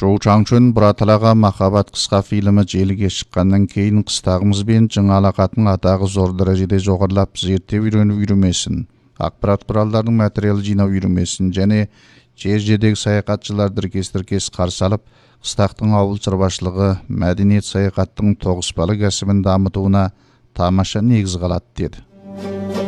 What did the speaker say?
Жоу Чаңчун Бұраталаға махаббат қысқа фильмі желіге шыққаннан кейін қыстағымызбен жаңалақатын атағы зор дәрежеде жоғарылап зерттеп үйреніп үйренмесін, ақпарат құралдарының материалы жинау үйренмесін және жер-жердегі саяхатшылар тіркес қарсы алып, қыстақтың ауыл шаруашылығы, мәдениет саяхаттың тоғыспалы кәсібін дамытуына тамаша негіз қалады деді.